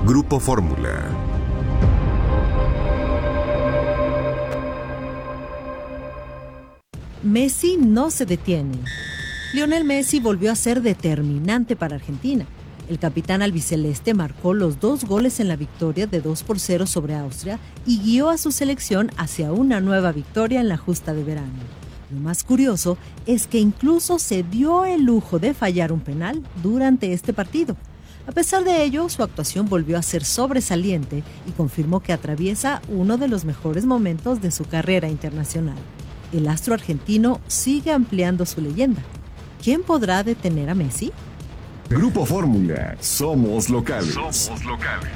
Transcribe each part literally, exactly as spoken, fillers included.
Grupo Fórmula. Messi no se detiene. Lionel Messi volvió a ser determinante para Argentina. El capitán albiceleste marcó los dos goles en la victoria de dos por cero sobre Austria y guió a su selección hacia una nueva victoria en la justa de verano. Lo más curioso es que incluso se dio el lujo de fallar un penal durante este partido. A pesar de ello, su actuación volvió a ser sobresaliente y confirmó que atraviesa uno de los mejores momentos de su carrera internacional. El astro argentino sigue ampliando su leyenda. ¿Quién podrá detener a Messi? Grupo Fórmula. Somos locales. Somos locales.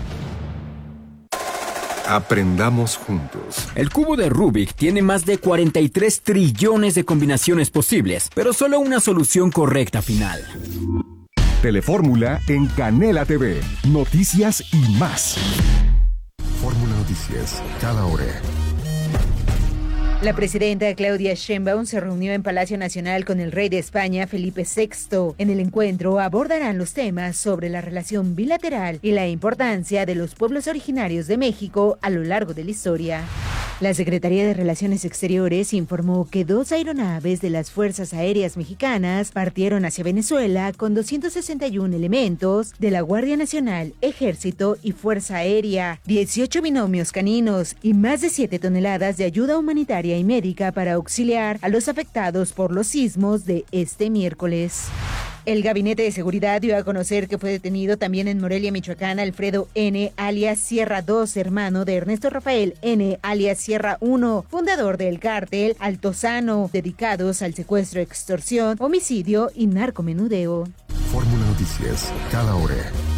Aprendamos juntos. El cubo de Rubik tiene más de cuarenta y tres trillones de combinaciones posibles, pero solo una solución correcta final. Telefórmula en Canela T V. Noticias y más. Fórmula Noticias, cada hora. La presidenta Claudia Sheinbaum se reunió en Palacio Nacional con el rey de España, Felipe sexto. En el encuentro abordarán los temas sobre la relación bilateral y la importancia de los pueblos originarios de México a lo largo de la historia. La Secretaría de Relaciones Exteriores informó que dos aeronaves de las Fuerzas Aéreas Mexicanas partieron hacia Venezuela con doscientos sesenta y uno elementos de la Guardia Nacional, Ejército y Fuerza Aérea, dieciocho binomios caninos y más de siete toneladas de ayuda humanitaria y médica para auxiliar a los afectados por los sismos de este miércoles. El Gabinete de Seguridad dio a conocer que fue detenido también en Morelia, Michoacán, Alfredo N., alias Sierra dos, hermano de Ernesto Rafael N., alias Sierra uno, fundador del cártel Altozano, dedicados al secuestro, extorsión, homicidio y narcomenudeo. Fórmula Noticias, cada hora.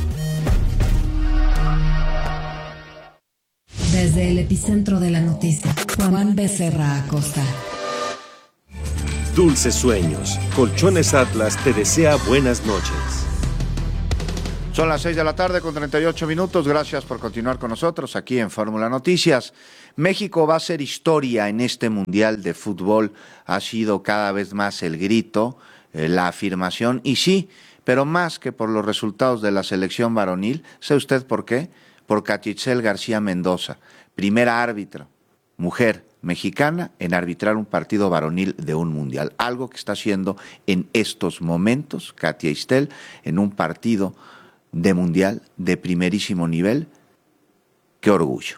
Desde el epicentro de la noticia, Juan Becerra Acosta. Dulces sueños. Colchones Atlas te desea buenas noches. Son las seis de la tarde con treinta y ocho minutos. Gracias por continuar con nosotros aquí en Fórmula Noticias. México va a hacer historia en este Mundial de Fútbol. Ha sido cada vez más el grito, eh, la afirmación. Y sí, pero más que por los resultados de la selección varonil. ¿Sabe usted por qué? Por Katia Itzel García Mendoza, primera árbitra, mujer mexicana en arbitrar un partido varonil de un mundial, algo que está haciendo en estos momentos Katia Itzel en un partido de mundial de primerísimo nivel. ¡Qué orgullo!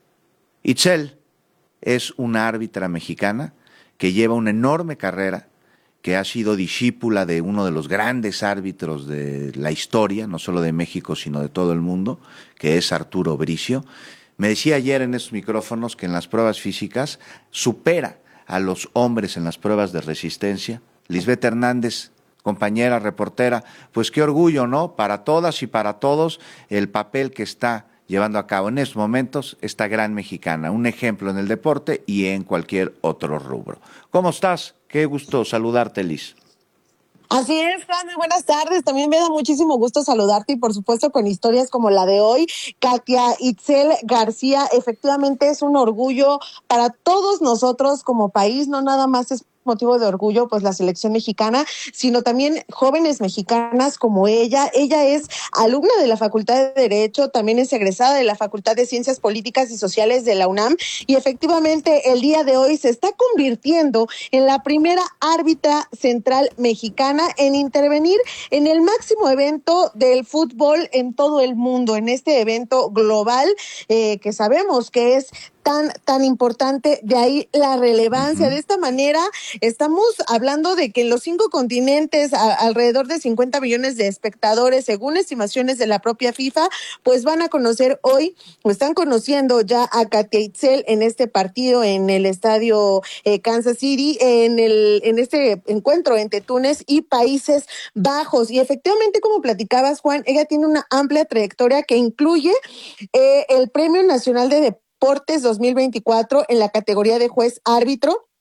Itzel es una árbitra mexicana que lleva una enorme carrera, que ha sido discípula de uno de los grandes árbitros de la historia, no solo de México, sino de todo el mundo, que es Arturo Bricio. Me decía ayer en estos micrófonos que en las pruebas físicas supera a los hombres en las pruebas de resistencia. Lisbeth Hernández, compañera, reportera, pues qué orgullo, ¿no? Para todas y para todos el papel que está llevando a cabo en estos momentos esta gran mexicana, un ejemplo en el deporte y en cualquier otro rubro. ¿Cómo estás? Qué gusto saludarte, Liz. Así es, Juan, muy buenas tardes. También me da muchísimo gusto saludarte y por supuesto con historias como la de hoy. Katia Itzel García, efectivamente es un orgullo para todos nosotros como país, no nada más es motivo de orgullo, pues la selección mexicana, sino también jóvenes mexicanas como ella. Ella es alumna de la Facultad de Derecho, también es egresada de la Facultad de Ciencias Políticas y Sociales de la UNAM y efectivamente el día de hoy se está convirtiendo en la primera árbitra central mexicana en intervenir en el máximo evento del fútbol en todo el mundo, en este evento global eh, que sabemos que es tan, tan importante, de ahí la relevancia. Uh-huh. De esta manera estamos hablando de que en los cinco continentes, a, alrededor de cincuenta millones de espectadores, según estimaciones de la propia FIFA, pues van a conocer hoy, o están conociendo ya a Katia Itzel en este partido en el estadio eh, Kansas City, en el en este encuentro entre Túnez y Países Bajos. Y efectivamente, como platicabas, Juan, ella tiene una amplia trayectoria que incluye eh, el Premio Nacional de Deportes Deportes dos mil veinticuatro en la categoría de juez árbitro.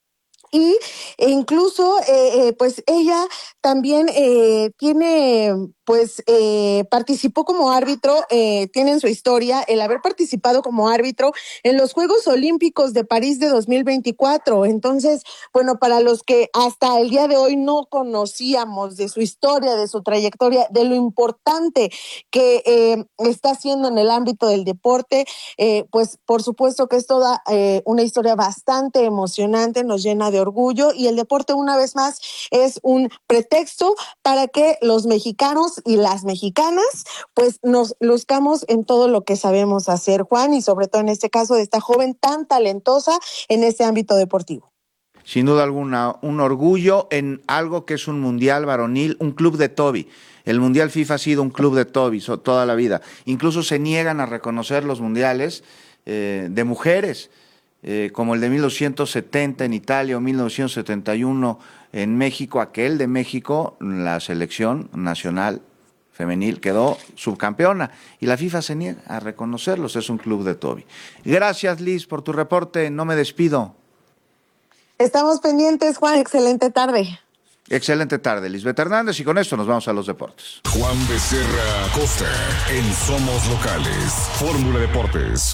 y e incluso eh, eh, pues ella también eh, tiene pues eh, participó como árbitro, eh, tiene en su historia el haber participado como árbitro en los Juegos Olímpicos de París de dos mil veinticuatro. Entonces, bueno, para los que hasta el día de hoy no conocíamos de su historia, de su trayectoria, de lo importante que eh, está haciendo en el ámbito del deporte, eh, pues por supuesto que es toda eh, una historia bastante emocionante, nos llena de orgullo, y el deporte una vez más es un pretexto para que los mexicanos y las mexicanas pues nos luzcamos en todo lo que sabemos hacer, Juan, y sobre todo en este caso de esta joven tan talentosa en este ámbito deportivo. Sin duda alguna, un orgullo en algo que es un mundial varonil, un club de Toby. El Mundial FIFA ha sido un club de Toby toda la vida. Incluso se niegan a reconocer los mundiales eh, de mujeres, eh, como el de mil novecientos setenta en Italia o mil novecientos setenta y uno en México. Aquel de México, la selección nacional femenil quedó subcampeona y la FIFA se niega a reconocerlos. Es un club de Toby. Gracias, Liz, por tu reporte. No me despido. Estamos pendientes, Juan. Excelente tarde. Excelente tarde, Lisbeth Hernández, y con esto nos vamos a los deportes. Juan Becerra Costa en Somos Locales, Fórmula Deportes.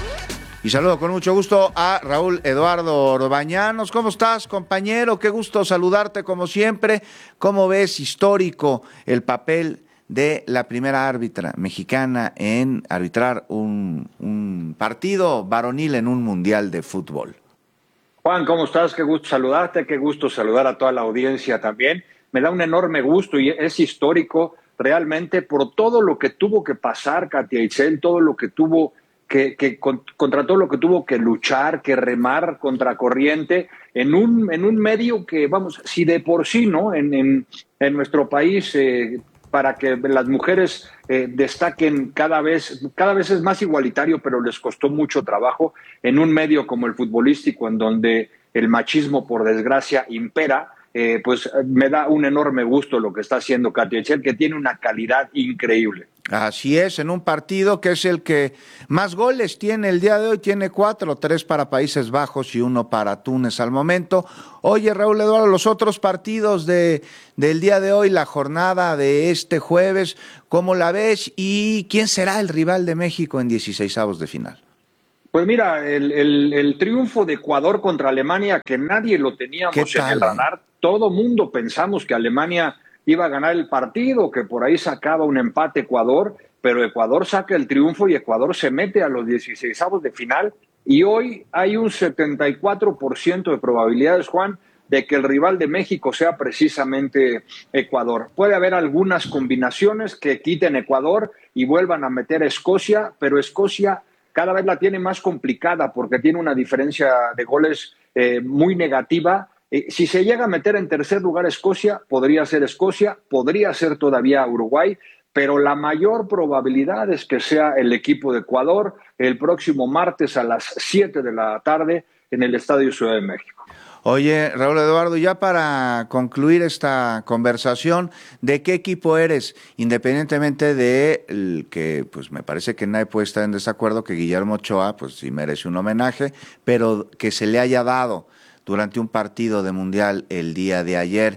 Y saludo con mucho gusto a Raúl Eduardo Orbañanos. ¿Cómo estás, compañero? Qué gusto saludarte como siempre. ¿Cómo ves histórico el papel de la primera árbitra mexicana en arbitrar un, un partido varonil en un mundial de fútbol? Juan, ¿cómo estás? Qué gusto saludarte, qué gusto saludar a toda la audiencia también. Me da un enorme gusto y es histórico realmente por todo lo que tuvo que pasar Katia Itzel, todo lo que tuvo que, que contra todo lo que tuvo que luchar, que remar contra corriente en un, en un medio que, vamos, si de por sí, ¿no? En, en, en nuestro país, eh, para que las mujeres eh, destaquen cada vez, cada vez es más igualitario, pero les costó mucho trabajo en un medio como el futbolístico, en donde el machismo, por desgracia, impera. Eh, pues me da un enorme gusto lo que está haciendo Katia Itzel, que tiene una calidad increíble. Así es, en un partido que es el que más goles tiene el día de hoy, tiene cuatro, tres para Países Bajos y uno para Túnez al momento. Oye, Raúl Eduardo, los otros partidos de, del día de hoy, la jornada de este jueves, ¿cómo la ves? ¿Y quién será el rival de México en dieciseisavos de final? Pues mira, el, el, el triunfo de Ecuador contra Alemania, que nadie lo teníamos en el radar, eh? Todo mundo pensamos que Alemania iba a ganar el partido, que por ahí sacaba un empate Ecuador, pero Ecuador saca el triunfo y Ecuador se mete a los dieciseisavos de final, y hoy hay un setenta y cuatro por ciento de probabilidades, Juan, de que el rival de México sea precisamente Ecuador. Puede haber algunas combinaciones que quiten Ecuador y vuelvan a meter a Escocia, pero Escocia cada vez la tiene más complicada porque tiene una diferencia de goles eh, muy negativa. Eh, si se llega a meter en tercer lugar Escocia, podría ser Escocia, podría ser todavía Uruguay, pero la mayor probabilidad es que sea el equipo de Ecuador el próximo martes a las siete de la tarde en el Estadio Ciudad de México. Oye, Raúl Eduardo, ya para concluir esta conversación, ¿de qué equipo eres? Independientemente de el que, pues me parece que nadie puede estar en desacuerdo que Guillermo Ochoa, pues sí merece un homenaje, pero que se le haya dado durante un partido de Mundial el día de ayer.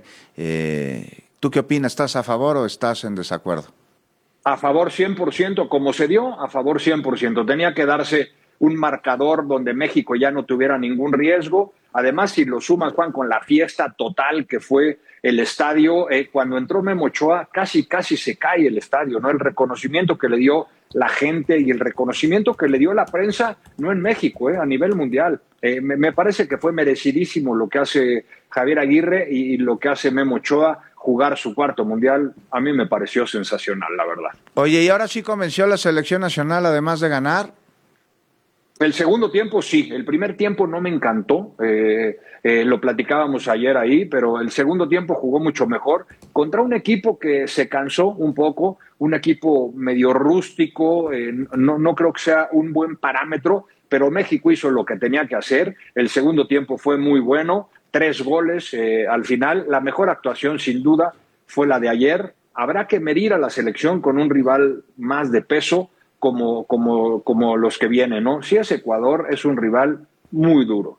Eh, ¿Tú qué opinas? ¿Estás a favor o estás en desacuerdo? A favor cien por ciento, como se dio, a favor cien por ciento. Tenía que darse un marcador donde México ya no tuviera ningún riesgo. Además, si lo sumas, Juan, con la fiesta total que fue el estadio, eh, cuando entró Memo Ochoa, casi, casi se cae el estadio, ¿no? El reconocimiento que le dio la gente y el reconocimiento que le dio la prensa, no en México, eh, a nivel mundial. Eh, me, me parece que fue merecidísimo lo que hace Javier Aguirre y, y lo que hace Memo Ochoa. Jugar su cuarto mundial, a mí me pareció sensacional, la verdad. Oye, ¿y ahora sí convenció a la selección nacional además de ganar? El segundo tiempo sí, el primer tiempo no me encantó, eh, eh, lo platicábamos ayer ahí, pero el segundo tiempo jugó mucho mejor contra un equipo que se cansó un poco, un equipo medio rústico, eh, no, no creo que sea un buen parámetro, pero México hizo lo que tenía que hacer, el segundo tiempo fue muy bueno, tres goles eh, al final, la mejor actuación sin duda fue la de ayer. Habrá que medir a la selección con un rival más de peso como, como, como los que vienen, ¿no? Si es Ecuador, es un rival muy duro.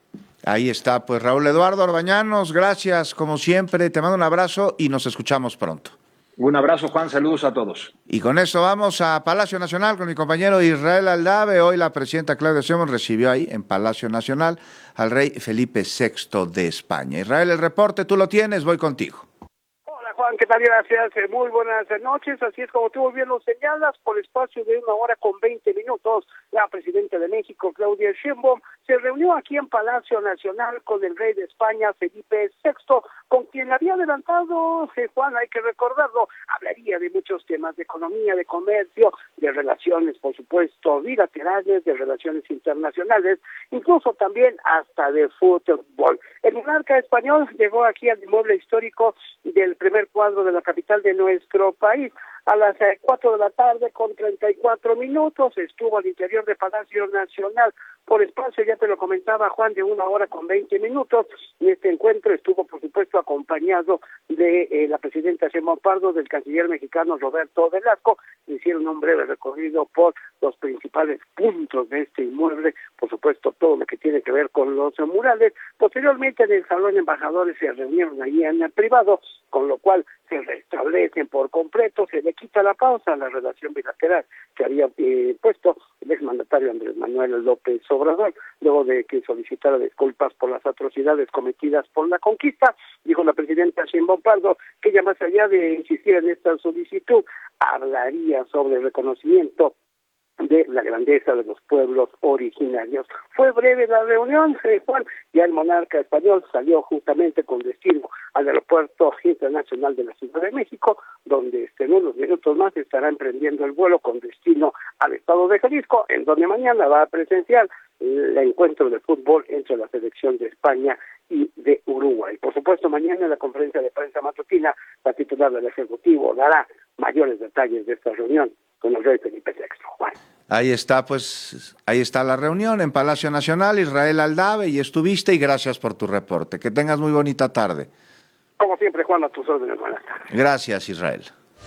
Ahí está, pues Raúl Eduardo Orbañanos, gracias como siempre, te mando un abrazo y nos escuchamos pronto. Un abrazo, Juan, saludos a todos. Y con eso vamos a Palacio Nacional con mi compañero Israel Aldave. Hoy la presidenta Claudia Sheinbaum recibió ahí en Palacio Nacional al rey Felipe sexto de España. Israel, el reporte tú lo tienes, voy contigo. Juan, ¿qué tal? Gracias. Muy buenas noches. Así es como tú bien lo señalas, por espacio de una hora con veinte minutos, la presidenta de México, Claudia Sheinbaum, se reunió aquí en Palacio Nacional con el rey de España, Felipe sexto, con quien había adelantado, eh, Juan, hay que recordarlo, hablaría de muchos temas, de economía, de comercio, de relaciones, por supuesto, bilaterales, de relaciones internacionales, incluso también hasta de fútbol. El monarca español llegó aquí al inmueble histórico del primer cuadro de la capital de nuestro país. A las cuatro de la tarde con treinta y cuatro minutos estuvo al interior de Palacio Nacional por espacio, ya te lo comentaba Juan, de una hora con veinte minutos, y este encuentro estuvo por supuesto acompañado de eh, la presidenta Sheinbaum Pardo, del canciller mexicano Roberto Velasco. Hicieron un breve recorrido por los principales puntos de este inmueble, por supuesto todo lo que tiene que ver con los murales. Posteriormente en el Salón Embajadores se reunieron allí en el privado, con lo cual se restablecen por completo, se le quita la pausa a la relación bilateral que había eh, puesto el exmandatario Andrés Manuel López Obrador, luego de que solicitara disculpas por las atrocidades cometidas por la conquista. Dijo la presidenta Sheinbaum Pardo que ella, más allá de insistir en esta solicitud, hablaría sobre el reconocimiento de la grandeza de los pueblos originarios. Fue breve la reunión, eh, Juan, ya el monarca español salió justamente con destino al Aeropuerto Internacional de la Ciudad de México, donde este, en unos minutos más estará emprendiendo el vuelo con destino al estado de Jalisco, en donde mañana va a presenciar el encuentro de fútbol entre la selección de España y de Uruguay. Por supuesto, mañana en la conferencia de prensa matutina, la titular del Ejecutivo dará mayores detalles de esta reunión con el rey Felipe sexto. Juan. Ahí está, pues, ahí está la reunión en Palacio Nacional, Israel Aldave, y estuviste, y gracias por tu reporte. Que tengas muy bonita tarde. Como siempre, Juan, a tus órdenes. Buenas tardes. Gracias, Israel.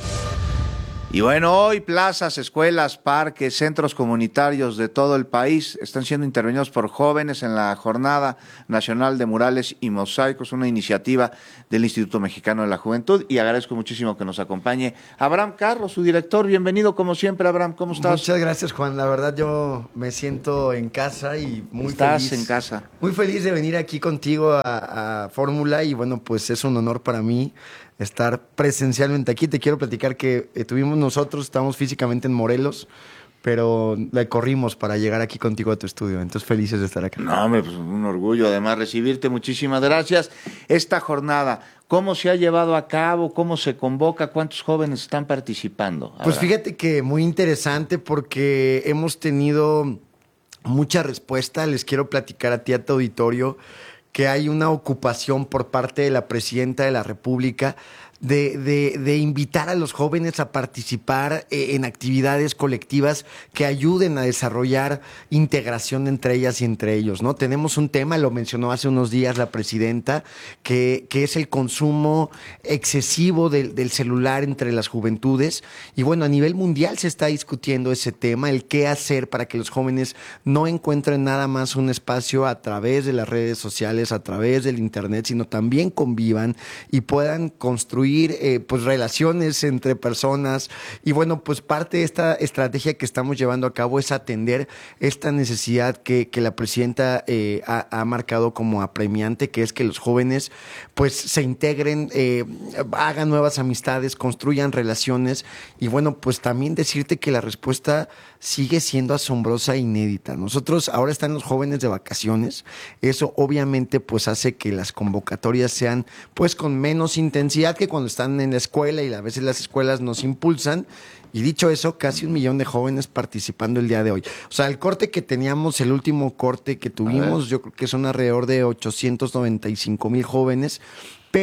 Y bueno, hoy plazas, escuelas, parques, centros comunitarios de todo el país están siendo intervenidos por jóvenes en la Jornada Nacional de Murales y Mosaicos, una iniciativa del Instituto Mexicano de la Juventud, y agradezco muchísimo que nos acompañe Abraham Carro, su director. Bienvenido como siempre, Abraham, ¿cómo estás? Muchas gracias, Juan, la verdad yo me siento en casa y muy estás feliz. en casa. Muy feliz de venir aquí contigo a, a Fórmula, y bueno, pues es un honor para mí estar presencialmente aquí. Te quiero platicar que eh, tuvimos nosotros, estamos físicamente en Morelos, pero le corrimos para llegar aquí contigo a tu estudio. Entonces, felices de estar acá. No, hombre, pues un orgullo además recibirte. Muchísimas gracias. Esta jornada, ¿cómo se ha llevado a cabo? ¿Cómo se convoca? ¿Cuántos jóvenes están participando? Ahora, pues fíjate que muy interesante porque hemos tenido mucha respuesta. Les quiero platicar a ti, a tu auditorio, que hay una ocupación por parte de la presidenta de la República de, de, de invitar a los jóvenes a participar eh, en actividades colectivas que ayuden a desarrollar integración entre ellas y entre ellos, ¿no? Tenemos un tema, lo mencionó hace unos días la presidenta, que, que es el consumo excesivo del, del celular entre las juventudes, y bueno, a nivel mundial se está discutiendo ese tema, el qué hacer para que los jóvenes no encuentren nada más un espacio a través de las redes sociales, a través del internet, sino también convivan y puedan construir Eh, pues relaciones entre personas. Y bueno, pues parte de esta estrategia que estamos llevando a cabo es atender esta necesidad que, que la presidenta eh, ha, ha marcado como apremiante, que es que los jóvenes pues se integren, eh, hagan nuevas amistades, construyan relaciones. Y bueno, pues también decirte que la respuesta sigue siendo asombrosa e inédita. Nosotros ahora están los jóvenes de vacaciones, eso obviamente pues hace que las convocatorias sean pues con menos intensidad que cuando están en la escuela, y a veces las escuelas nos impulsan. Y dicho eso, casi un millón de jóvenes participando el día de hoy. O sea, el corte que teníamos, el último corte que tuvimos, yo creo que son alrededor de ochocientos noventa y cinco mil jóvenes, pero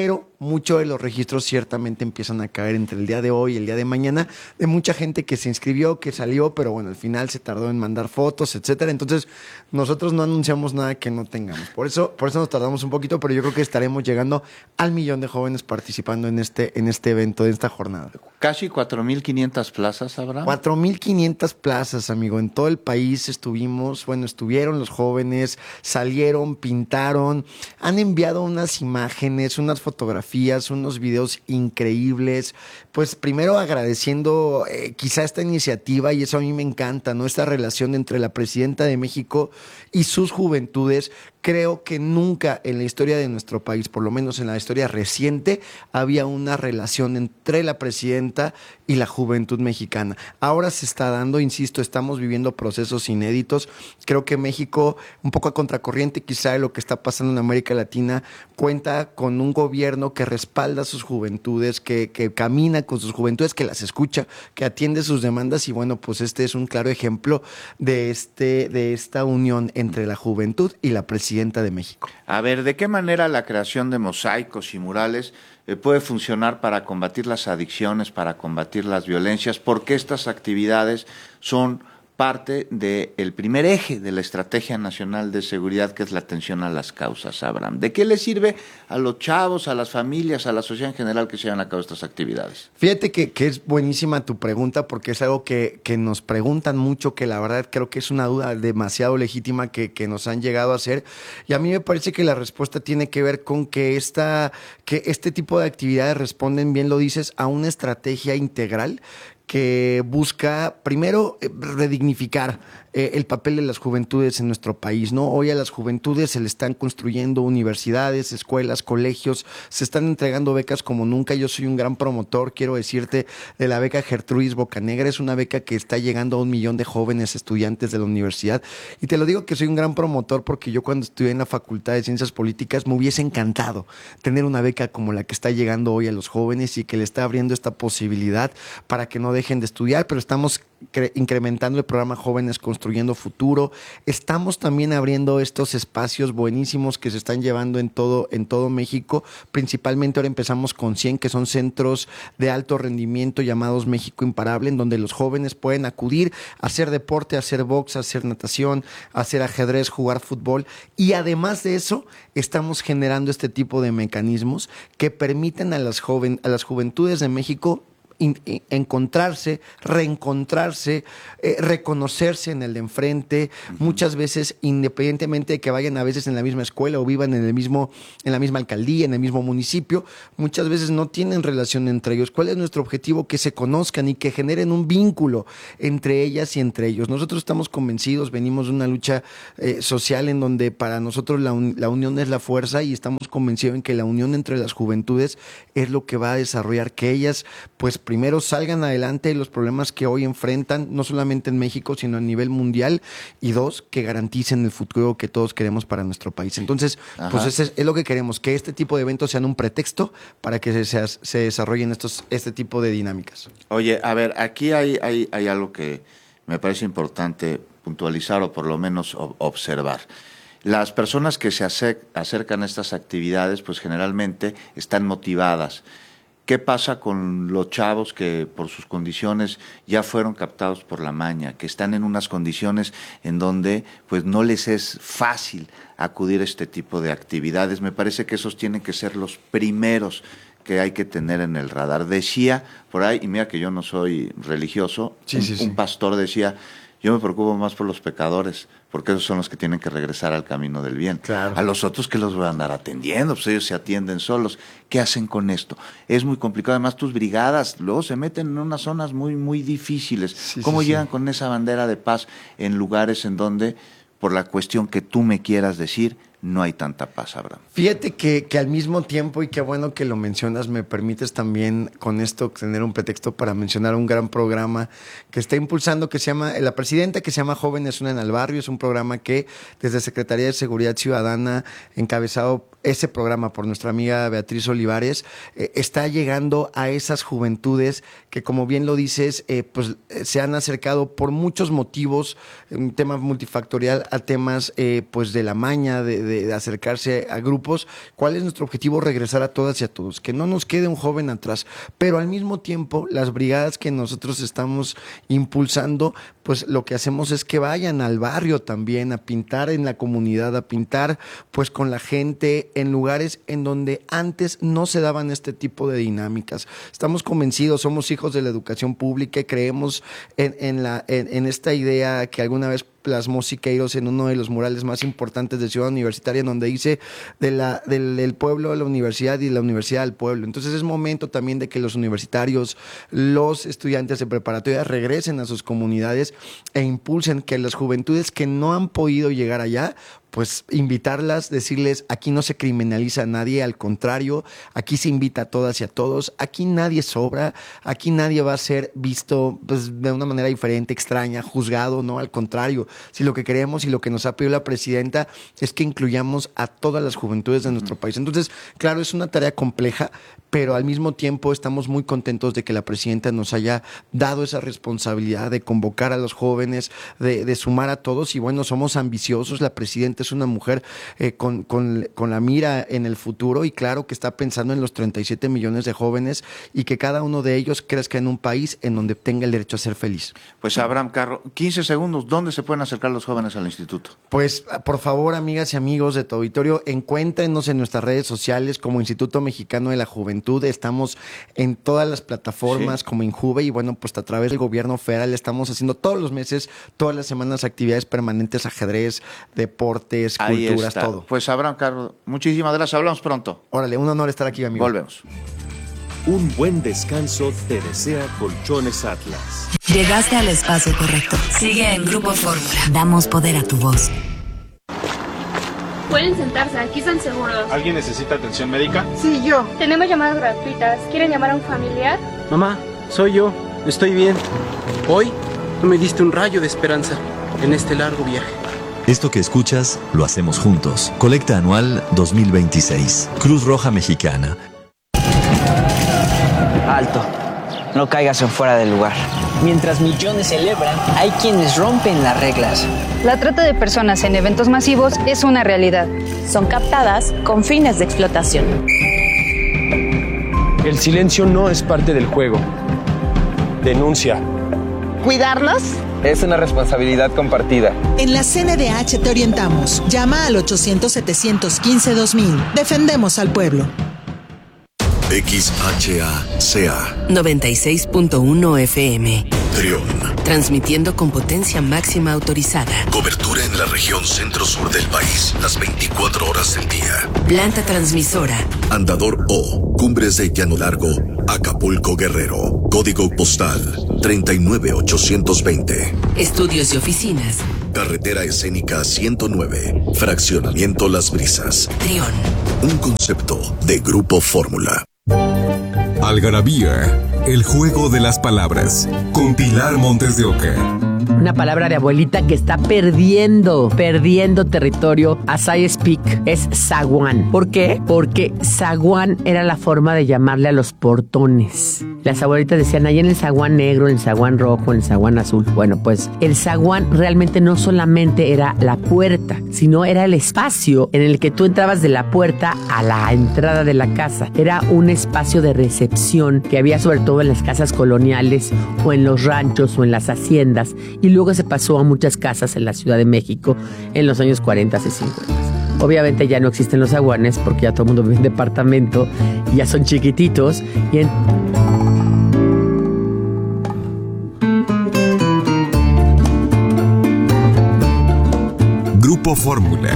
muchos de los registros ciertamente empiezan a caer entre el día de hoy y el día de mañana, de mucha gente que se inscribió, que salió, pero bueno, al final se tardó en mandar fotos, etcétera. Entonces, nosotros no anunciamos nada que no tengamos. Por eso, por eso nos tardamos un poquito, pero yo creo que estaremos llegando al millón de jóvenes participando en este, en este evento, en esta jornada. Casi cuatro mil quinientas plazas, Abraham. cuatro mil quinientas plazas, amigo. En todo el país estuvimos, bueno, estuvieron los jóvenes, salieron, pintaron, han enviado unas imágenes, unas fotografías, unos videos increíbles. Pues primero agradeciendo eh, quizá esta iniciativa, y eso a mí me encanta, ¿no? Esta relación entre la presidenta de México y sus juventudes. Creo que nunca en la historia de nuestro país, por lo menos en la historia reciente, había una relación entre la presidenta y la juventud mexicana. Ahora se está dando, insisto, estamos viviendo procesos inéditos. Creo que México, un poco a contracorriente quizá de lo que está pasando en América Latina, cuenta con un gobierno que respalda a sus juventudes, que, que camina con sus juventudes, que las escucha, que atiende sus demandas, y bueno, pues este es un claro ejemplo de, este, de esta unión entre la juventud y la presidenta de México. A ver, ¿de qué manera la creación de mosaicos y murales eh, puede funcionar para combatir las adicciones, para combatir las violencias? Porque estas actividades son parte del primer eje de la Estrategia Nacional de Seguridad, que es la atención a las causas, Abraham. ¿De qué le sirve a los chavos, a las familias, a la sociedad en general que se llevan a cabo estas actividades? Fíjate que, que es buenísima tu pregunta, porque es algo que, que nos preguntan mucho, que la verdad creo que es una duda demasiado legítima que, que nos han llegado a hacer, y a mí me parece que la respuesta tiene que ver con que, esta, que este tipo de actividades responden, bien lo dices, a una estrategia integral que busca, primero, redignificar eh, el papel de las juventudes en nuestro país, ¿no? Hoy a las juventudes se le están construyendo universidades, escuelas, colegios, se están entregando becas como nunca. Yo soy un gran promotor, quiero decirte, de la beca Gertrudis Bocanegra. Es una beca que está llegando a un millón de jóvenes estudiantes de la universidad, y te lo digo que soy un gran promotor porque yo, cuando estudié en la Facultad de Ciencias Políticas, me hubiese encantado tener una beca como la que está llegando hoy a los jóvenes, y que le está abriendo esta posibilidad para que no dejen de estudiar. Pero estamos incrementando el programa Jóvenes Construyendo Futuro. Estamos también abriendo estos espacios buenísimos que se están llevando en todo, en todo México. Principalmente ahora empezamos con cien, que son centros de alto rendimiento llamados México Imparable, en donde los jóvenes pueden acudir a hacer deporte, a hacer box, a hacer natación, a hacer ajedrez, jugar fútbol. Y además de eso, estamos generando este tipo de mecanismos que permiten a las, joven, a las juventudes de México encontrarse, reencontrarse, eh, reconocerse en el de enfrente. Uh-huh. Muchas veces, independientemente de que vayan a veces en la misma escuela o vivan en el mismo, en la misma alcaldía, en el mismo municipio, muchas veces no tienen relación entre ellos. ¿Cuál es nuestro objetivo? Que se conozcan y que generen un vínculo entre ellas y entre ellos. Nosotros estamos convencidos, venimos de una lucha eh, social en donde para nosotros la, un, la unión es la fuerza, y estamos convencidos en que la unión entre las juventudes es lo que va a desarrollar que ellas, pues, primero salgan adelante de los problemas que hoy enfrentan, no solamente en México, sino a nivel mundial, y dos, que garanticen el futuro que todos queremos para nuestro país. Entonces, Ajá. pues ese es, es lo que queremos, que este tipo de eventos sean un pretexto para que se, se desarrollen estos, este tipo de dinámicas. Oye, a ver, aquí hay, hay, hay algo que me parece importante puntualizar, o por lo menos observar. Las personas que se acercan a estas actividades, pues generalmente están motivadas. ¿Qué pasa con los chavos que por sus condiciones ya fueron captados por la maña, que están en unas condiciones en donde pues no les es fácil acudir a este tipo de actividades? Me parece que esos tienen que ser los primeros que hay que tener en el radar. Decía por ahí, y mira que yo no soy religioso, sí, un, sí, sí. un pastor decía: yo me preocupo más por los pecadores, porque esos son los que tienen que regresar al camino del bien. Claro. A los otros que los voy a andar atendiendo, pues ellos se atienden solos. ¿Qué hacen con esto? Es muy complicado. Además, tus brigadas luego se meten en unas zonas muy, muy difíciles. Sí, ¿Cómo sí, llegan sí. con esa bandera de paz en lugares en donde, por la cuestión que tú me quieras decir, no hay tanta paz, Abraham? Fíjate que, que al mismo tiempo, y qué bueno que lo mencionas, me permites también con esto tener un pretexto para mencionar un gran programa que está impulsando, que se llama, la presidenta, que se llama Jóvenes Unen al Barrio. Es un programa que desde Secretaría de Seguridad Ciudadana, encabezado ese programa por nuestra amiga Beatriz Olivares, eh, está llegando a esas juventudes que, como bien lo dices, eh, pues eh, se han acercado por muchos motivos, un tema multifactorial, a temas eh, pues de la maña, de, de, de acercarse a grupos. ¿Cuál es nuestro objetivo? Regresar a todas y a todos, que no nos quede un joven atrás, pero al mismo tiempo las brigadas que nosotros estamos impulsando, pues lo que hacemos es que vayan al barrio también a pintar en la comunidad, a pintar pues con la gente en lugares en donde antes no se daban este tipo de dinámicas. Estamos convencidos, somos hijos de la educación pública y creemos en, en, la, en, en esta idea que alguna vez plasmó Siqueiros en uno de los murales más importantes de Ciudad Universitaria, en donde dice de la, del, del pueblo a la universidad y de la universidad al pueblo. Entonces es momento también de que los universitarios, los estudiantes de preparatoria regresen a sus comunidades e impulsen que las juventudes que no han podido llegar allá, pues invitarlas, decirles, aquí no se criminaliza a nadie, al contrario, aquí se invita a todas y a todos, aquí nadie sobra, aquí nadie va a ser visto pues, de una manera diferente, extraña, juzgado, no, al contrario, si lo que queremos y lo que nos ha pedido la presidenta es que incluyamos a todas las juventudes de nuestro país. Entonces, claro, es una tarea compleja, pero al mismo tiempo estamos muy contentos de que la presidenta nos haya dado esa responsabilidad de convocar a los jóvenes, de, de sumar a todos, y bueno, somos ambiciosos, la presidenta es una mujer eh, con, con, con la mira en el futuro y claro que está pensando en los treinta y siete millones de jóvenes y que cada uno de ellos crezca en un país en donde tenga el derecho a ser feliz. Pues Abraham Carro, quince segundos, ¿dónde se pueden acercar los jóvenes al instituto? Pues por favor, amigas y amigos de tu auditorio, encuéntrenos en nuestras redes sociales como Instituto Mexicano de la Juventud, estamos en todas las plataformas sí. como Injuve y bueno, pues a través del gobierno federal estamos haciendo todos los meses, todas las semanas actividades permanentes, ajedrez, deporte, Ahí culturas, está. todo. Pues Abraham Carlos, muchísimas gracias, hablamos pronto. Órale, un honor estar aquí, amigo. Volvemos. Un buen descanso te desea Colchones Atlas. Llegaste al espacio correcto. Sigue en Grupo Fórmula. Damos poder a tu voz. Pueden sentarse, aquí están seguros. ¿Alguien necesita atención médica? Sí, yo. Tenemos llamadas gratuitas. ¿Quieren llamar a un familiar? Mamá, soy yo. Estoy bien. Hoy tú me diste un rayo de esperanza en este largo viaje. Esto que escuchas, lo hacemos juntos. Colecta anual dos mil veintiséis. Cruz Roja Mexicana. Alto. No caigas en fuera del lugar. Mientras millones celebran, hay quienes rompen las reglas. La trata de personas en eventos masivos es una realidad. Son captadas con fines de explotación. El silencio no es parte del juego. Denuncia. ¿Cuidarnos? Es una responsabilidad compartida. En la C N D H te orientamos. Llama al ochocientos, setecientos quince, dos mil. Defendemos al pueblo. X H A C A noventa y seis punto uno F M. Trión. Transmitiendo con potencia máxima autorizada. Cobertura en la región centro-sur del país, las veinticuatro horas del día. Planta transmisora. Andador O, Cumbres de Llano Largo, Acapulco, Guerrero. Código postal treinta y nueve ochocientos veinte. Estudios y oficinas. Carretera escénica ciento nueve. Fraccionamiento Las Brisas. Trión. Un concepto de Grupo Fórmula. Algarabía, el juego de las palabras, con Pilar Montes de Oca. Una palabra de abuelita que está perdiendo, perdiendo territorio as I speak, es zaguán. ¿Por qué? Porque zaguán era la forma de llamarle a los portones. Las abuelitas decían, ahí en el zaguán negro, en el zaguán rojo, en el zaguán azul. Bueno, pues el zaguán realmente no solamente era la puerta, sino era el espacio en el que tú entrabas de la puerta a la entrada de la casa. Era un espacio de recepción que había sobre todo en las casas coloniales o en los ranchos o en las haciendas. Y luego se pasó a muchas casas en la Ciudad de México en los años cuarenta y cincuenta. Obviamente ya no existen los zaguanes porque ya todo el mundo vive en departamento y ya son chiquititos. Y en... Grupo Fórmula.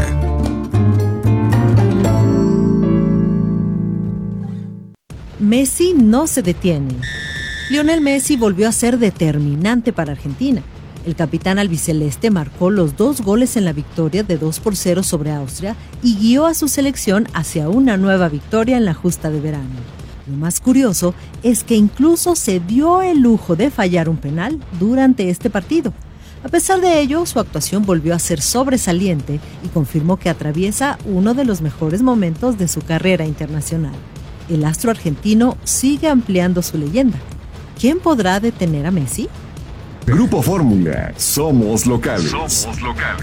Messi no se detiene. Lionel Messi volvió a ser determinante para Argentina. El capitán albiceleste marcó los dos goles en la victoria de dos por cero sobre Austria y guió a su selección hacia una nueva victoria en la justa de verano. Lo más curioso es que incluso se dio el lujo de fallar un penal durante este partido. A pesar de ello, su actuación volvió a ser sobresaliente y confirmó que atraviesa uno de los mejores momentos de su carrera internacional. El astro argentino sigue ampliando su leyenda. ¿Quién podrá detener a Messi? Grupo Fórmula, somos locales. Somos locales.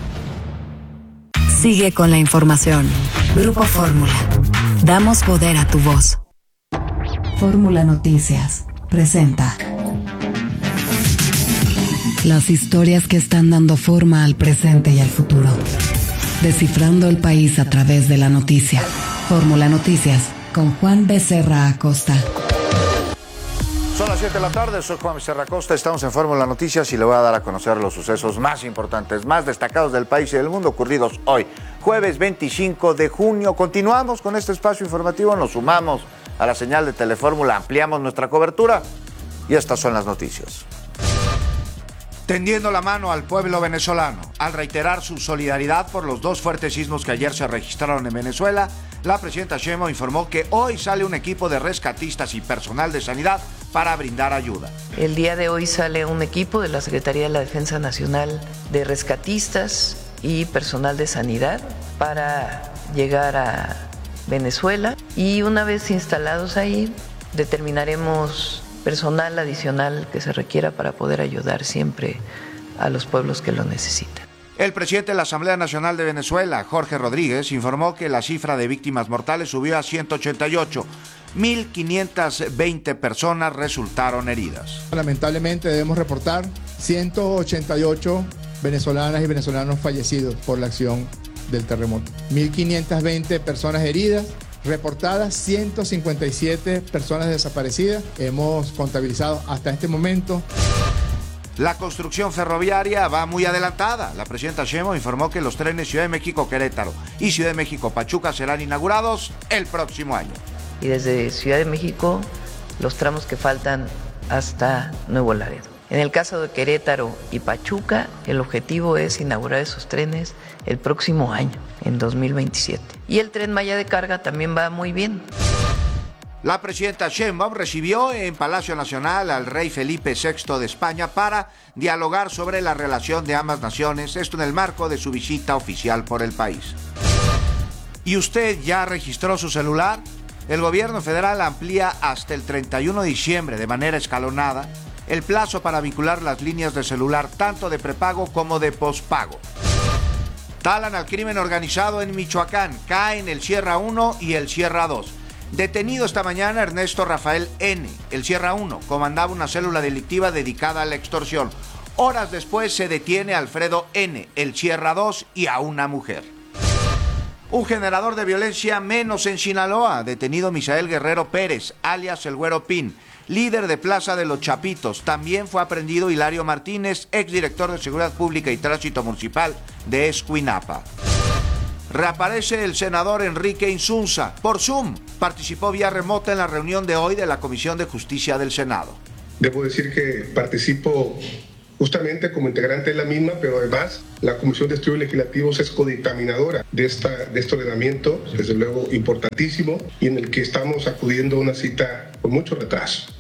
Sigue con la información. Grupo Fórmula. Damos poder a tu voz. Fórmula Noticias presenta las historias que están dando forma al presente y al futuro. Descifrando el país a través de la noticia. Fórmula Noticias con Juan Becerra Acosta. Son las siete de la tarde, soy Juan Becerra Acosta, estamos en Fórmula Noticias y le voy a dar a conocer los sucesos más importantes, más destacados del país y del mundo ocurridos hoy, jueves veinticinco de junio. Continuamos con este espacio informativo, nos sumamos a la señal de Telefórmula, ampliamos nuestra cobertura y estas son las noticias. Tendiendo la mano al pueblo venezolano, al reiterar su solidaridad por los dos fuertes sismos que ayer se registraron en Venezuela, la presidenta Sheinbaum informó que hoy sale un equipo de rescatistas y personal de sanidad para brindar ayuda. El día de hoy sale un equipo de la Secretaría de la Defensa Nacional de rescatistas y personal de sanidad para llegar a Venezuela y una vez instalados ahí determinaremos personal adicional que se requiera para poder ayudar siempre a los pueblos que lo necesitan. El presidente de la Asamblea Nacional de Venezuela, Jorge Rodríguez, informó que la cifra de víctimas mortales subió a ciento ochenta y ocho. mil quinientas veinte personas resultaron heridas. Lamentablemente debemos reportar ciento ochenta y ocho venezolanas y venezolanos fallecidos por la acción del terremoto. mil quinientas veinte personas heridas. Reportadas ciento cincuenta y siete personas desaparecidas. Hemos contabilizado hasta este momento. La construcción ferroviaria va muy adelantada. La presidenta Sheinbaum informó que los trenes Ciudad de México-Querétaro y Ciudad de México-Pachuca serán inaugurados el próximo año. Y desde Ciudad de México, los tramos que faltan hasta Nuevo Laredo. En el caso de Querétaro y Pachuca, el objetivo es inaugurar esos trenes el próximo año, en dos mil veintisiete. Y el Tren Maya de carga también va muy bien. La presidenta Sheinbaum recibió en Palacio Nacional al rey Felipe sexto de España para dialogar sobre la relación de ambas naciones, esto en el marco de su visita oficial por el país. ¿Y usted ya registró su celular? El gobierno federal amplía hasta el treinta y uno de diciembre de manera escalonada el plazo para vincular las líneas de celular tanto de prepago como de pospago. Talan al crimen organizado en Michoacán, caen el Sierra uno y el Sierra dos. Detenido esta mañana Ernesto Rafael N., el Sierra uno, comandaba una célula delictiva dedicada a la extorsión. Horas después se detiene a Alfredo N., el Sierra dos y a una mujer. Un generador de violencia menos en Sinaloa, detenido Misael Guerrero Pérez, alias el Güero Pin, líder de Plaza de los Chapitos. También fue aprendido Hilario Martínez, exdirector de Seguridad Pública y Tránsito Municipal de Escuinapa. Reaparece el senador Enrique Insunza. Por Zoom, participó vía remota en la reunión de hoy de la Comisión de Justicia del Senado. Debo decir que participo justamente como integrante de la misma, pero además la Comisión de Estudios Legislativos es codictaminadora de, esta, de este ordenamiento, desde luego importantísimo, y en el que estamos acudiendo a una cita con mucho retraso.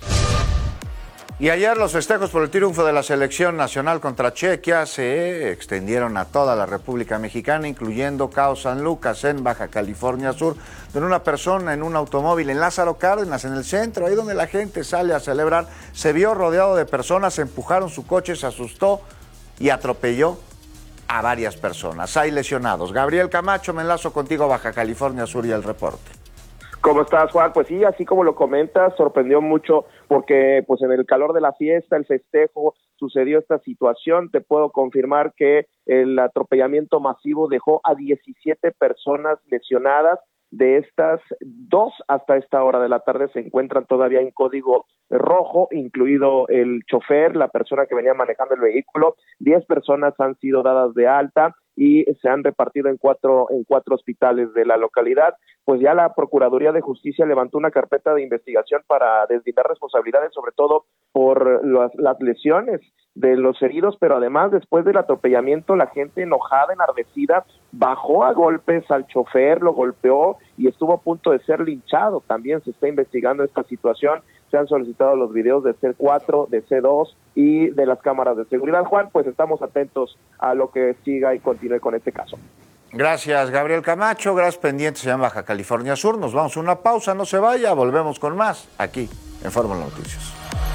Y ayer los festejos por el triunfo de la selección nacional contra Chequia se extendieron a toda la República Mexicana, incluyendo Cabo San Lucas en Baja California Sur, donde una persona en un automóvil en Lázaro Cárdenas, en el centro, ahí donde la gente sale a celebrar, se vio rodeado de personas, empujaron su coche, se asustó y atropelló a varias personas. Hay lesionados. Gabriel Camacho, me enlazo contigo a Baja California Sur y el reporte. ¿Cómo estás, Juan? Pues sí, así como lo comentas, sorprendió mucho porque pues en el calor de la fiesta, el festejo, sucedió esta situación. Te puedo confirmar que el atropellamiento masivo dejó a diecisiete personas lesionadas. De estas, dos hasta esta hora de la tarde se encuentran todavía en código rojo, incluido el chofer, la persona que venía manejando el vehículo. Diez personas han sido dadas de alta y se han repartido en cuatro en cuatro hospitales de la localidad. Pues ya la Procuraduría de Justicia levantó una carpeta de investigación para deslindar responsabilidades, sobre todo por las, las lesiones de los heridos, pero además después del atropellamiento la gente enojada, enardecida, bajó a golpes al chofer, lo golpeó y estuvo a punto de ser linchado. También se está investigando esta situación se han solicitado los videos de C cuatro, de C dos y de las cámaras de seguridad. Juan, pues estamos atentos a lo que siga y continúe con este caso. Gracias, Gabriel Camacho. Gracias, pendientes en Baja California Sur. Nos vamos a una pausa, no se vaya, volvemos con más aquí en Fórmula Noticias.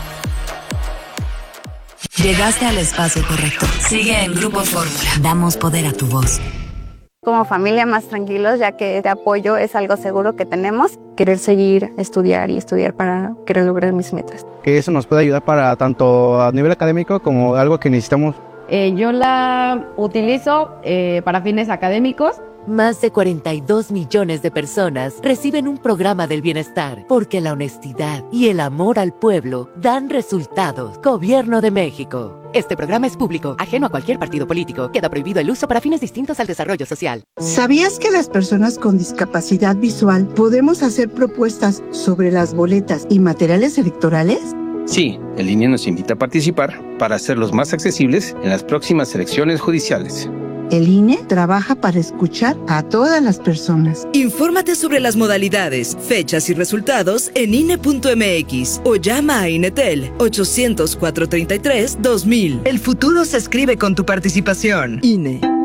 Llegaste al espacio correcto. Sigue en Grupo Fórmula. Damos poder a tu voz. Como familia más tranquilos, ya que este apoyo es algo seguro que tenemos. Querer seguir, estudiar y estudiar para querer lograr mis metas. Que eso nos puede ayudar para tanto a nivel académico como algo que necesitamos. Eh, yo la utilizo eh, para fines académicos. Más de cuarenta y dos millones de personas reciben un programa del bienestar porque la honestidad y el amor al pueblo dan resultados. Gobierno de México. Este programa es público, ajeno a cualquier partido político. Queda prohibido el uso para fines distintos al desarrollo social. ¿Sabías que las personas con discapacidad visual podemos hacer propuestas sobre las boletas y materiales electorales? Sí, el I N E nos invita a participar para hacerlos más accesibles en las próximas elecciones judiciales. El I N E trabaja para escuchar a todas las personas. Infórmate sobre las modalidades, fechas y resultados en I N E punto M X o llama a INETEL ochocientos, cuatrocientos treinta y tres, dos mil. El futuro se escribe con tu participación. I N E.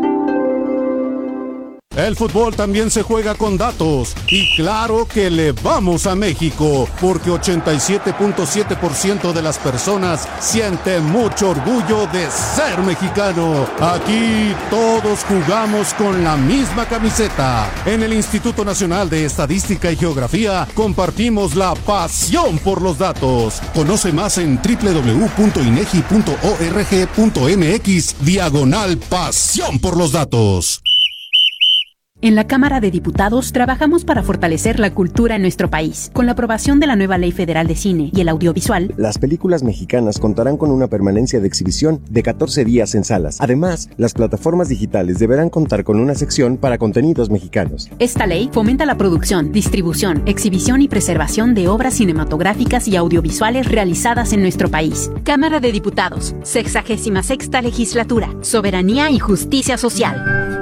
El fútbol también se juega con datos y claro que le vamos a México porque ochenta y siete punto siete por ciento de las personas sienten mucho orgullo de ser mexicano. Aquí todos jugamos con la misma camiseta. En el Instituto Nacional de Estadística y Geografía compartimos la pasión por los datos. Conoce más en doble u doble u doble u punto inegi punto org punto m x diagonal pasión por los datos. En la Cámara de Diputados trabajamos para fortalecer la cultura en nuestro país. Con la aprobación de la nueva Ley Federal de Cine y el Audiovisual, las películas mexicanas contarán con una permanencia de exhibición de catorce días en salas. Además, las plataformas digitales deberán contar con una sección para contenidos mexicanos. Esta ley fomenta la producción, distribución, exhibición y preservación de obras cinematográficas y audiovisuales realizadas en nuestro país. Cámara de Diputados, sexagésima sexta legislatura, soberanía y justicia social.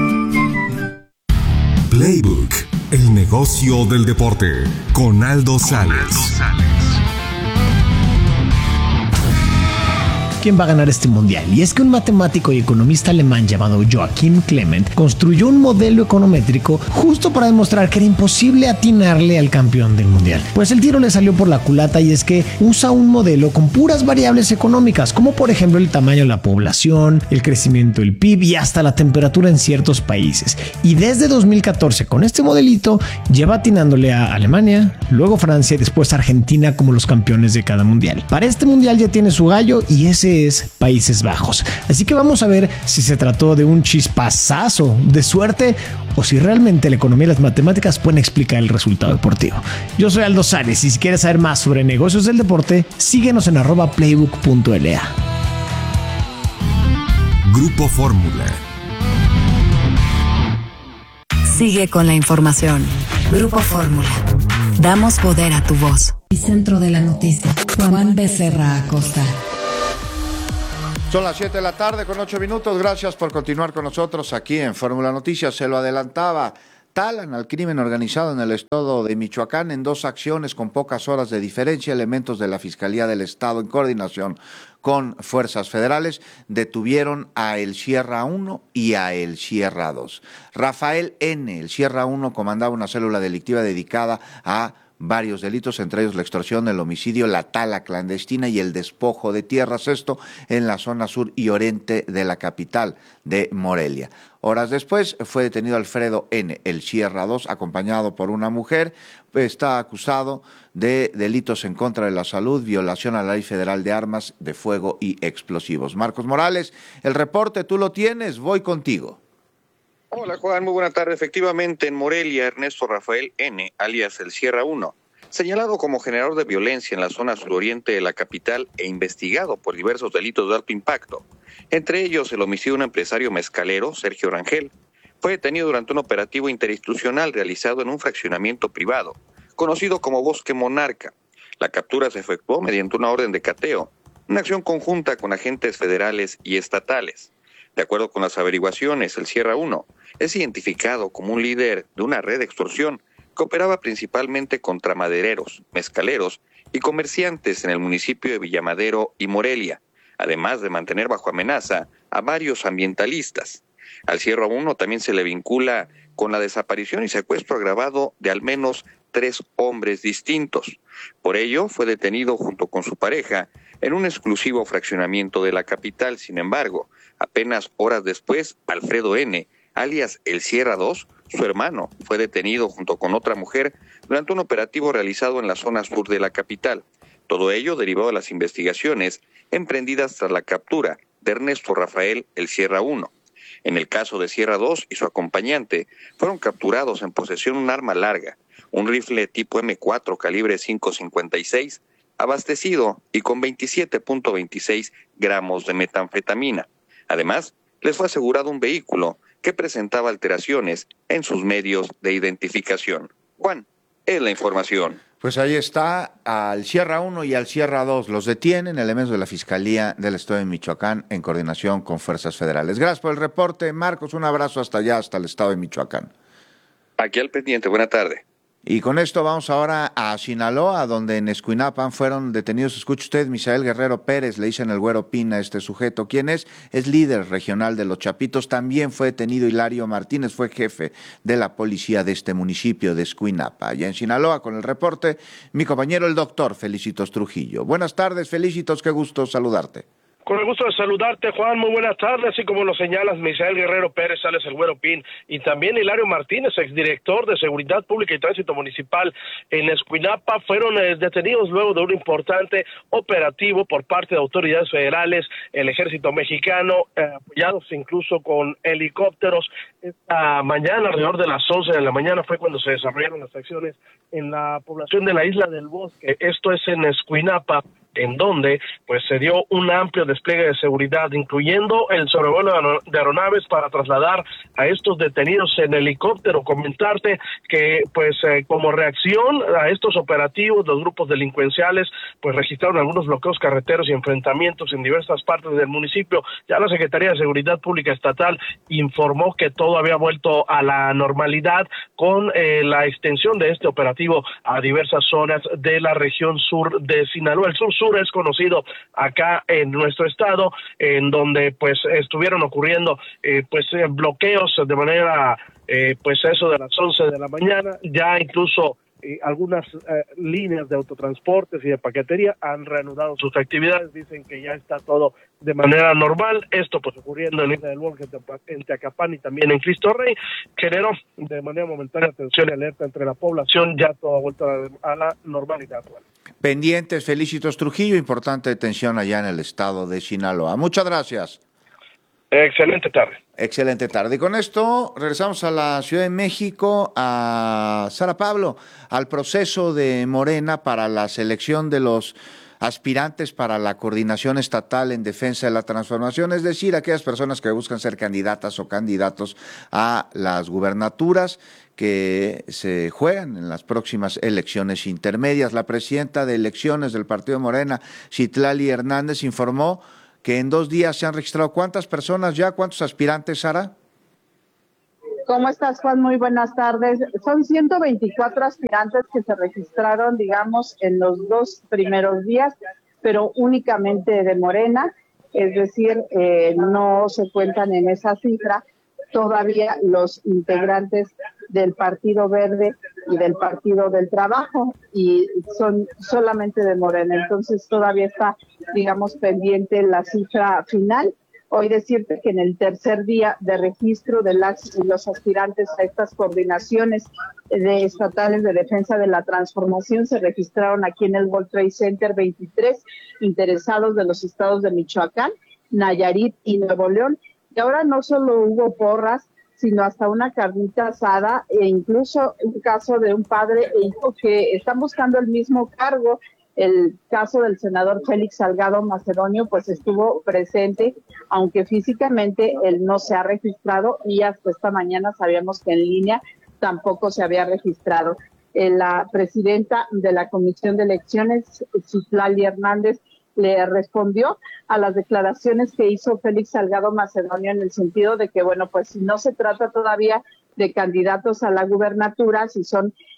Playbook, el negocio del deporte, con Aldo Sales. quién va a ganar este mundial. Y es que un matemático y economista alemán llamado Joachim Clement construyó un modelo econométrico justo para demostrar que era imposible atinarle al campeón del mundial. Pues el tiro le salió por la culata, y es que usa un modelo con puras variables económicas, como por ejemplo el tamaño de la población, el crecimiento del P I B y hasta la temperatura en ciertos países. Y desde dos mil catorce con este modelito lleva atinándole a Alemania, luego Francia y después Argentina como los campeones de cada mundial. Para este mundial ya tiene su gallo y ese es Países Bajos. Así que vamos a ver si se trató de un chispazazo de suerte o si realmente la economía y las matemáticas pueden explicar el resultado deportivo. Yo soy Aldo Sales y si quieres saber más sobre negocios del deporte, síguenos en arroba playbook punto l a. Grupo Fórmula. Sigue con la información. Grupo Fórmula. Damos poder a tu voz. Y centro de la noticia. Juan Becerra Acosta. Son las siete de la tarde con ocho minutos. Gracias por continuar con nosotros aquí en Fórmula Noticias. Se lo adelantaba. Talan al crimen organizado en el estado de Michoacán en dos acciones con pocas horas de diferencia. Elementos de la Fiscalía del Estado, en coordinación con fuerzas federales, detuvieron a El Sierra uno y a El Sierra dos. Rafael N., El Sierra uno, comandaba una célula delictiva dedicada a varios delitos, entre ellos la extorsión, el homicidio, la tala clandestina y el despojo de tierras, esto en la zona sur y oriente de la capital de Morelia. Horas después fue detenido Alfredo N., El Sierra dos, acompañado por una mujer. Está acusado de delitos en contra de la salud, violación a la Ley Federal de Armas de Fuego y Explosivos. Marcos Morales, el reporte tú lo tienes, voy contigo. Hola Juan, muy buena tarde. Efectivamente, en Morelia, Ernesto Rafael N., alias El Sierra uno, señalado como generador de violencia en la zona suroriente de la capital e investigado por diversos delitos de alto impacto, entre ellos el homicidio de un empresario mezcalero, Sergio Rangel, fue detenido durante un operativo interinstitucional realizado en un fraccionamiento privado, conocido como Bosque Monarca. La captura se efectuó mediante una orden de cateo, una acción conjunta con agentes federales y estatales. De acuerdo con las averiguaciones, El Sierra uno es identificado como un líder de una red de extorsión que operaba principalmente contra madereros, mezcaleros y comerciantes en el municipio de Villamadero y Morelia, además de mantener bajo amenaza a varios ambientalistas. Al Sierra uno también se le vincula con la desaparición y secuestro agravado de al menos tres hombres distintos. Por ello, fue detenido junto con su pareja en un exclusivo fraccionamiento de la capital. Sin embargo, apenas horas después, Alfredo N., alias El Sierra dos, su hermano, fue detenido junto con otra mujer durante un operativo realizado en la zona sur de la capital. Todo ello derivado de las investigaciones emprendidas tras la captura de Ernesto Rafael El Sierra uno. En el caso de Sierra dos y su acompañante, fueron capturados en posesión de un arma larga, un rifle tipo eme cuatro calibre cinco cincuenta y seis, abastecido y con veintisiete punto veintiséis gramos de metanfetamina. Además, les fue asegurado un vehículo que presentaba alteraciones en sus medios de identificación. Juan, es la información. Pues ahí está, al Sierra uno y al Sierra dos los detienen elementos de la Fiscalía del Estado de Michoacán en coordinación con fuerzas federales. Gracias por el reporte, Marcos, un abrazo hasta allá, hasta el Estado de Michoacán. Aquí al pendiente, buena tarde. Y con esto vamos ahora a Sinaloa, donde en Escuinapan fueron detenidos, escuche usted, Misael Guerrero Pérez, le dicen el Güero Pina a este sujeto. ¿Quién es? Es líder regional de Los Chapitos. También fue detenido Hilario Martínez, fue jefe de la policía de este municipio de Escuinapa. Allá en Sinaloa, con el reporte, mi compañero el doctor Felicitos Trujillo. Buenas tardes, Felicitos, qué gusto saludarte. Con el gusto de saludarte, Juan, muy buenas tardes, así como lo señalas, Misael Guerrero Pérez, alias el Güero Pin, y también Hilario Martínez, exdirector de Seguridad Pública y Tránsito Municipal en Escuinapa, fueron eh, detenidos luego de un importante operativo por parte de autoridades federales, el Ejército Mexicano, eh, apoyados incluso con helicópteros. Esta mañana, alrededor de las once de la mañana, fue cuando se desarrollaron las acciones en la población de la Isla del Bosque, esto es en Escuinapa, en donde pues se dio un amplio despliegue de seguridad, incluyendo el sobrevuelo de aeronaves para trasladar a estos detenidos en helicóptero. Comentarte que pues eh, como reacción a estos operativos, los grupos delincuenciales pues registraron algunos bloqueos carreteros y enfrentamientos en diversas partes del municipio. Ya la Secretaría de Seguridad Pública Estatal informó que todo había vuelto a la normalidad con eh, la extensión de este operativo a diversas zonas de la región sur de Sinaloa. El sur sur es conocido acá en nuestro estado, en donde pues estuvieron ocurriendo eh, pues eh, bloqueos de manera eh, pues eso de las once de la mañana, ya incluso eh, algunas eh, líneas de autotransportes y de paquetería han reanudado sus actividades, dicen que ya está todo de manera normal. Esto pues ocurriendo en Isla del Bosque, en Teacapán y también en Cristo Rey, generó de manera momentánea tensión y alerta entre la población, ya todo ha vuelto a la, a la normalidad. Bueno. Pendientes, Felicitos Trujillo, importante detención allá en el estado de Sinaloa. Muchas gracias. Excelente tarde. Excelente tarde. Y con esto regresamos a la Ciudad de México, a Sara Pablo, al proceso de Morena para la selección de los aspirantes para la coordinación estatal en defensa de la transformación, es decir, aquellas personas que buscan ser candidatas o candidatos a las gubernaturas que se juegan en las próximas elecciones intermedias. La presidenta de elecciones del Partido Morena, Citlali Hernández, informó que en dos días se han registrado ¿cuántas personas ya? ¿Cuántos aspirantes, Sara? ¿Cómo estás, Juan? Muy buenas tardes. Son ciento veinticuatro aspirantes que se registraron, digamos, en los dos primeros días, pero únicamente de Morena, es decir, eh, no se cuentan en esa cifra todavía los integrantes del Partido Verde y del Partido del Trabajo, y son solamente de Morena. Entonces todavía está, digamos, pendiente la cifra final. Hoy decirte que en el tercer día de registro de las los aspirantes a estas coordinaciones de estatales de defensa de la transformación se registraron aquí en el World Trade Center veintitrés interesados de los estados de Michoacán, Nayarit y Nuevo León. Y ahora no solo hubo porras, sino hasta una carnita asada e incluso un caso de un padre e hijo que están buscando el mismo cargo. El caso del senador Félix Salgado Macedonio pues estuvo presente, aunque físicamente él no se ha registrado y hasta esta mañana sabíamos que en línea tampoco se había registrado. Eh, la presidenta de la Comisión de Elecciones, Citlali Hernández, le respondió a las declaraciones que hizo Félix Salgado Macedonio en el sentido de que, bueno, pues si no se trata todavía de candidatos a la gubernatura, si son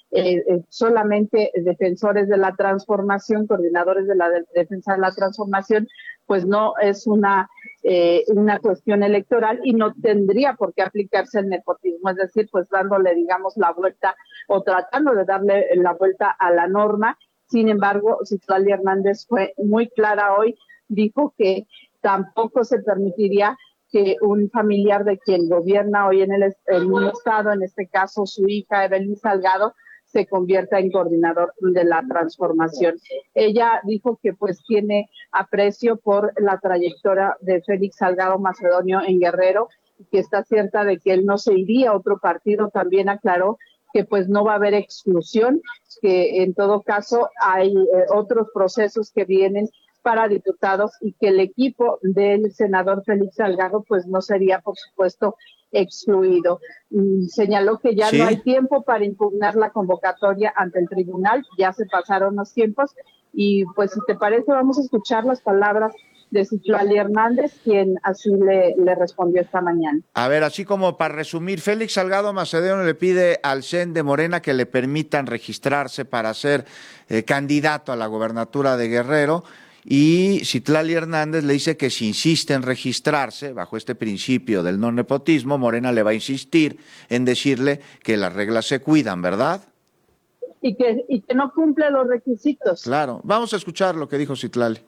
eh, eh, solamente defensores de la transformación, coordinadores de la de, defensa de la transformación, pues no es una, eh, una cuestión electoral y no tendría por qué aplicarse el nepotismo, es decir, pues dándole, digamos, la vuelta o tratando de darle la vuelta a la norma. Sin embargo, Citlali Hernández fue muy clara hoy, dijo que tampoco se permitiría que un familiar de quien gobierna hoy en el, en un estado, en este caso su hija Evelyn Salgado, se convierta en coordinador de la transformación. Ella dijo que pues tiene aprecio por la trayectoria de Félix Salgado Macedonio en Guerrero, y que está cierta de que él no se iría a otro partido. También aclaró que pues no va a haber exclusión, que en todo caso hay eh, otros procesos que vienen para diputados y que el equipo del senador Félix Salgado pues no sería, por supuesto, excluido. Mm, señaló que ya ¿Sí? no hay tiempo para impugnar la convocatoria ante el tribunal, ya se pasaron los tiempos y pues si te parece vamos a escuchar las palabras de Citlali Hernández, quien así le, le respondió esta mañana. A ver, así como para resumir, Félix Salgado Macedonio le pide al C E N de Morena que le permitan registrarse para ser eh, candidato a la gobernatura de Guerrero. Y Citlali Hernández le dice que si insiste en registrarse, bajo este principio del no nepotismo, Morena le va a insistir en decirle que las reglas se cuidan, ¿verdad? Y que, y que no cumple los requisitos. Claro, vamos a escuchar lo que dijo Citlali.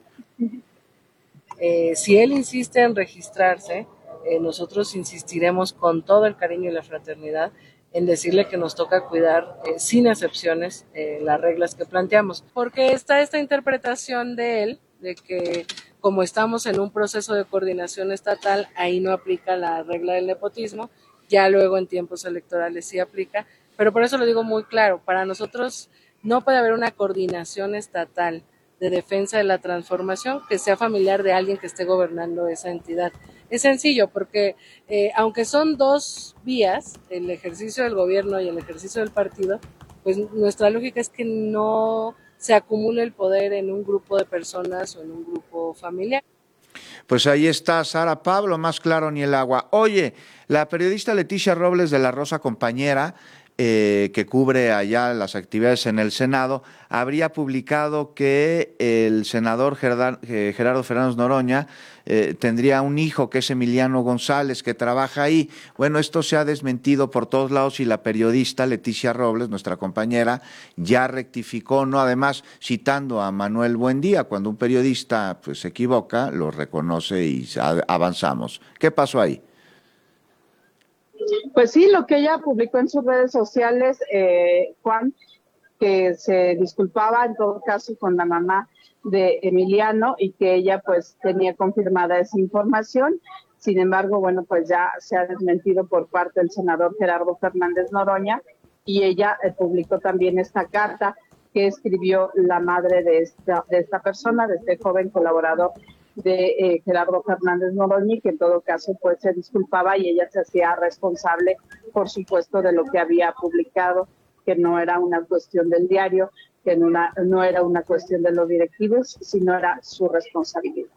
Eh, si él insiste en registrarse, eh, nosotros insistiremos con todo el cariño y la fraternidad en decirle que nos toca cuidar eh, sin excepciones eh, las reglas que planteamos. Porque está esta interpretación de él, de que como estamos en un proceso de coordinación estatal, ahí no aplica la regla del nepotismo, ya luego en tiempos electorales sí aplica, pero por eso lo digo muy claro, para nosotros no puede haber una coordinación estatal de defensa de la transformación que sea familiar de alguien que esté gobernando esa entidad. Es sencillo porque eh, aunque son dos vías, el ejercicio del gobierno y el ejercicio del partido, pues nuestra lógica es que no se acumule el poder en un grupo de personas o en un grupo familiar. Pues ahí está Sara Pablo, más claro ni el agua. Oye, la periodista Leticia Robles de La Rosa Compañera, eh, que cubre allá las actividades en el Senado, habría publicado que el senador Gerard, eh, Gerardo Fernández Noroña eh, tendría un hijo que es Emiliano González, que trabaja ahí. Bueno, esto se ha desmentido por todos lados y la periodista Leticia Robles, nuestra compañera, ya rectificó, ¿no? Además, citando a Manuel Buendía, cuando un periodista pues se equivoca, lo reconoce y avanzamos. ¿Qué pasó ahí? Pues sí, lo que ella publicó en sus redes sociales, eh, Juan, que se disculpaba en todo caso con la mamá de Emiliano y que ella pues tenía confirmada esa información. Sin embargo, bueno, pues ya se ha desmentido por parte del senador Gerardo Fernández Noroña y ella eh, publicó también esta carta que escribió la madre de esta, de esta persona, de este joven colaborador de eh, Gerardo Fernández Noroña, que en todo caso pues se disculpaba y ella se hacía responsable, por supuesto, de lo que había publicado, que no era una cuestión del diario, que no, una, no era una cuestión de los directivos, sino era su responsabilidad.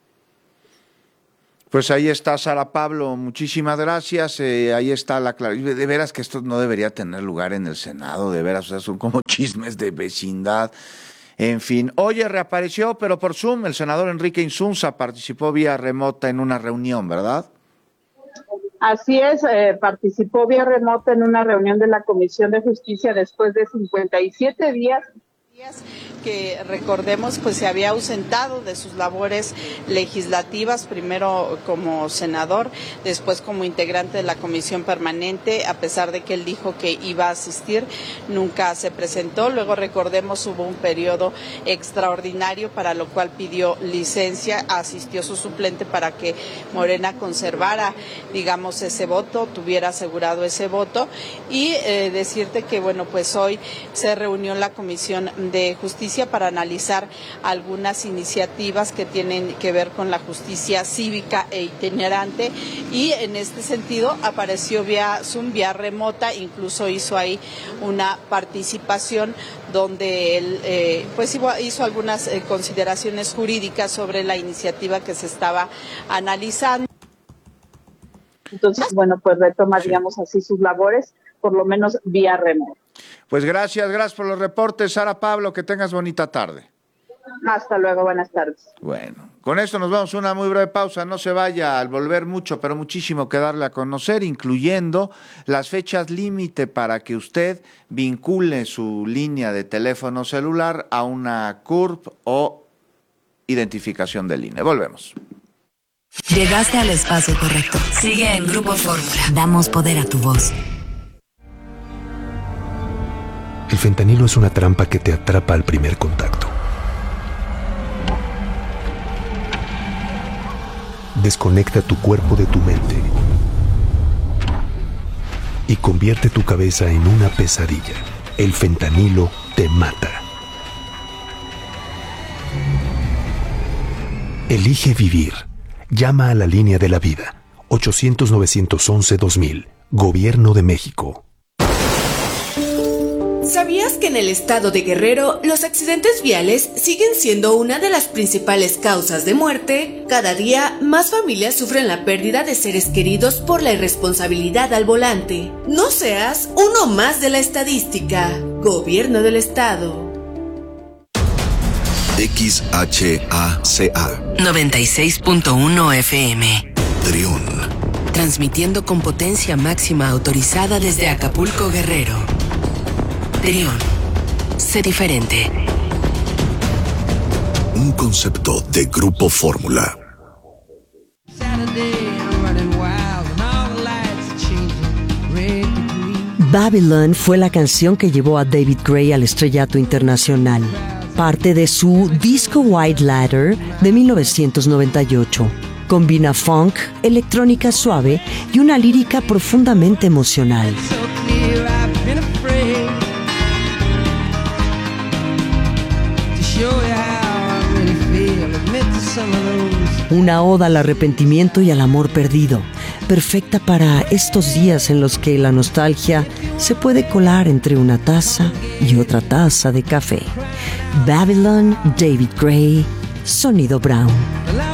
Pues ahí está Sara Pablo, muchísimas gracias, eh, ahí está la claridad. De veras que esto no debería tener lugar en el Senado, de veras, o sea, son como chismes de vecindad. En fin, oye, reapareció, pero por Zoom, el senador Enrique Insunza participó vía remota en una reunión, ¿verdad? Así es, eh, participó vía remota en una reunión de la Comisión de Justicia después de cincuenta y siete días. Que recordemos pues se había ausentado de sus labores legislativas, primero como senador, después como integrante de la comisión permanente, a pesar de que él dijo que iba a asistir, nunca se presentó. Luego recordemos hubo un periodo extraordinario para lo cual pidió licencia, asistió su suplente para que Morena conservara, digamos, ese voto, tuviera asegurado ese voto y eh, decirte que bueno, pues hoy se reunió la comisión de Justicia para analizar algunas iniciativas que tienen que ver con la justicia cívica e itinerante y en este sentido apareció vía Zoom, vía remota, incluso hizo ahí una participación donde él eh, pues hizo algunas eh, consideraciones jurídicas sobre la iniciativa que se estaba analizando. Entonces, bueno, pues retomaríamos así sus labores, por lo menos vía remota. Pues gracias, gracias por los reportes, Sara Pablo, que tengas bonita tarde. Hasta luego, buenas tardes. Bueno, con esto nos vamos a una muy breve pausa. No se vaya, al volver mucho, pero muchísimo que darle a conocer, incluyendo las fechas límite para que usted vincule su línea de teléfono celular a una C U R P o identificación del I N E. Volvemos. Llegaste al espacio correcto. Sigue en Grupo Fórmula. Damos poder a tu voz. El fentanilo es una trampa que te atrapa al primer contacto. Desconecta tu cuerpo de tu mente y convierte tu cabeza en una pesadilla. El fentanilo te mata. Elige vivir. Llama a la línea de la vida. ochocientos, novecientos once, dos mil. Gobierno de México. ¿Sabías que en el estado de Guerrero los accidentes viales siguen siendo una de las principales causas de muerte? Cada día más familias sufren la pérdida de seres queridos por la irresponsabilidad al volante. No seas uno más de la estadística. Gobierno del Estado. X H A C A noventa y seis punto uno F M. Trión. Transmitiendo con potencia máxima autorizada desde Acapulco, Guerrero. Trión. Sé diferente. Un concepto de Grupo Fórmula. Babylon fue la canción que llevó a David Gray al estrellato internacional, parte de su disco White Ladder de mil novecientos noventa y ocho. Combina funk, electrónica suave y una lírica profundamente emocional. Una oda al arrepentimiento y al amor perdido, perfecta para estos días en los que la nostalgia se puede colar entre una taza y otra taza de café. Babylon, David Gray, Sonido Brown.